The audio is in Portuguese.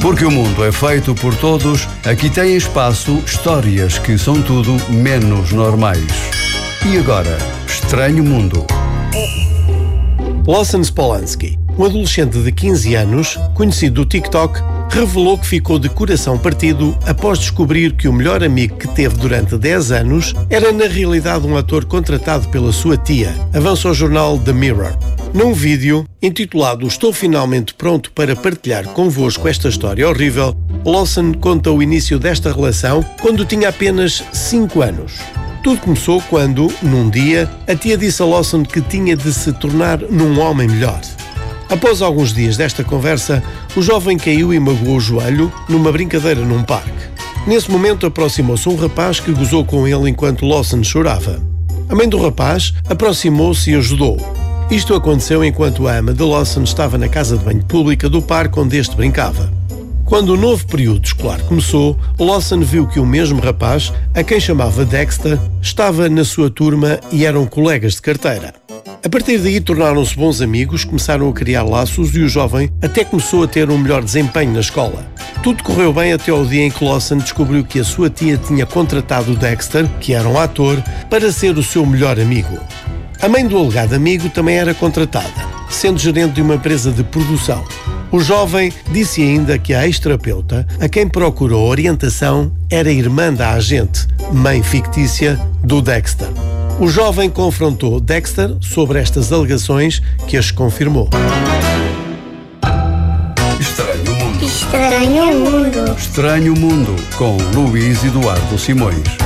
Porque o mundo é feito por todos, aqui tem espaço histórias que são tudo menos normais. E agora, Estranho Mundo. Lawson Spolansky, um adolescente de 15 anos, conhecido do TikTok, revelou que ficou de coração partido após descobrir que o melhor amigo que teve durante 10 anos era na realidade um ator contratado pela sua tia, avança o jornal The Mirror. Num vídeo intitulado "Estou finalmente pronto para partilhar convosco esta história horrível", Lawson conta o início desta relação quando tinha apenas 5 anos. Tudo começou quando, num dia, a tia disse a Lawson que tinha de se tornar num homem melhor. Após alguns dias desta conversa, o jovem caiu e magoou o joelho numa brincadeira num parque. Nesse momento aproximou-se um rapaz que gozou com ele enquanto Lawson chorava. A mãe do rapaz aproximou-se e ajudou. Isto aconteceu enquanto a ama de Lawson estava na casa de banho pública do parque onde este brincava. Quando o novo período escolar começou, Lawson viu que o mesmo rapaz, a quem chamava Dexter, estava na sua turma e eram colegas de carteira. A partir daí tornaram-se bons amigos, começaram a criar laços e o jovem até começou a ter um melhor desempenho na escola. Tudo correu bem até ao dia em que Lawson descobriu que a sua tia tinha contratado Dexter, que era um ator, para ser o seu melhor amigo. A mãe do alegado amigo também era contratada, sendo gerente de uma empresa de produção. O jovem disse ainda que a ex-terapeuta, a quem procurou orientação, era irmã da agente, mãe fictícia do Dexter. O jovem confrontou Dexter sobre estas alegações, que as confirmou. Estranho Mundo. Estranho Mundo. Estranho Mundo, com Luís Eduardo Simões.